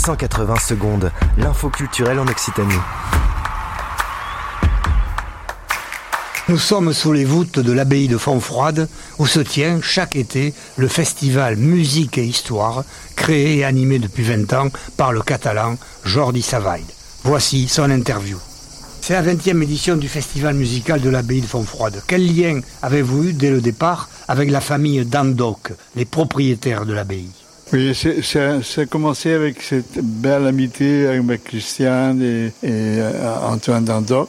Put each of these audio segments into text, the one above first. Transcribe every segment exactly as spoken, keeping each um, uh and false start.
cent quatre-vingts secondes, l'info culturelle en Occitanie. Nous sommes sous les voûtes de l'abbaye de Fontfroide, où se tient chaque été le festival Musique et Histoire, créé et animé depuis vingt ans par le catalan Jordi Savall. Voici son interview. C'est la vingtième édition du festival musical de l'abbaye de Fontfroide. Quel lien avez-vous eu dès le départ avec la famille d'Andoc, les propriétaires de l'abbaye ? Oui, c'est, c'est, ça a commencé avec cette belle amitié avec Christian et, et euh, Antoine d'Andoc.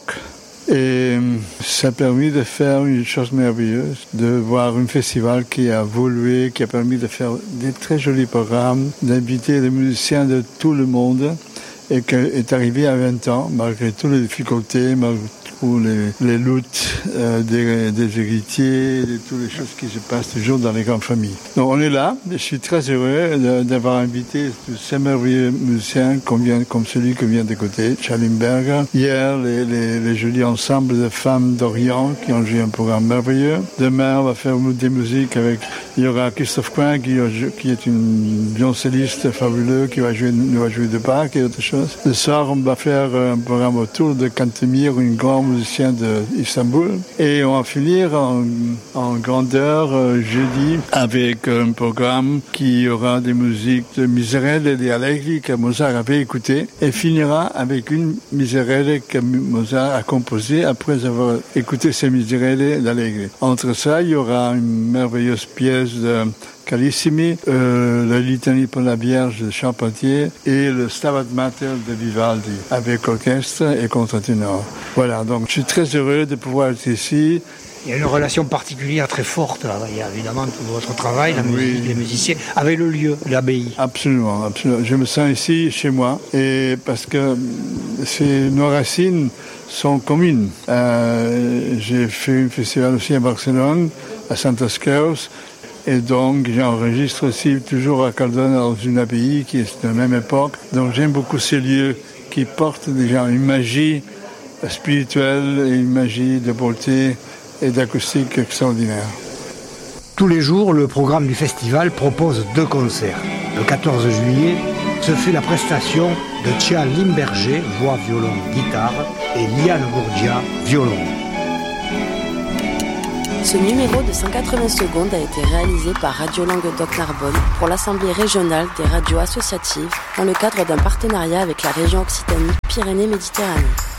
Et ça a permis de faire une chose merveilleuse, de voir un festival qui a évolué, qui a permis de faire des très jolis programmes, d'inviter des musiciens de tout le monde, et qui est arrivé à vingt ans, malgré toutes les difficultés, malgré tous les, les luttes euh, des, des héritiers, de toutes les choses qui se passent toujours dans les grandes familles. Donc on est là, je suis très heureux de, d'avoir invité tous ces merveilleux musiciens comme, vient, comme celui que vient d'écouter, Schallenberger. Hier, les, les, les jolis ensembles de femmes d'Orient qui ont joué un programme merveilleux. Demain, on va faire des musiques avec, il y aura Christophe Coin qui, qui est une violoncelliste fabuleuse qui va jouer, va jouer de Bach et autre chose. Le soir, on va faire un programme autour de Kantemir, une grande musicien d'Istanbul. Et on va finir en, en grandeur euh, jeudi avec un programme qui aura des musiques de Miserere et Allegri que Mozart avait écouté et finira avec une Miserere que Mozart a composée après avoir écouté ces Miserere d'Allegri. Entre ça, il y aura une merveilleuse pièce de Carissimi, euh, la litanie pour la Vierge de Charpentier et le Stabat Mater de Vivaldi avec orchestre et contre-ténor. Voilà, donc je suis très heureux de pouvoir être ici. Il y a une relation particulière très forte, là. Il y a évidemment tout votre travail, la musique, oui. Les musiciens, avec le lieu, l'abbaye. Absolument, absolument. Je me sens ici, chez moi, et parce que c'est, nos racines sont communes. Euh, j'ai fait un festival aussi à Barcelone, à Santes Creus. Et donc, j'enregistre aussi toujours à Caldona dans une abbaye qui est de la même époque. Donc, j'aime beaucoup ces lieux qui portent déjà une magie spirituelle et une magie de beauté et d'acoustique extraordinaire. Tous les jours, le programme du festival propose deux concerts. Le quatorze juillet, ce fut la prestation de Tia Limberger, voix, violon, guitare, et Liane Gourdia, violon. Ce numéro de cent quatre-vingts secondes a été réalisé par Radio Languedoc-Narbonne pour l'Assemblée régionale des radios associatives dans le cadre d'un partenariat avec la région Occitanie-Pyrénées-Méditerranée.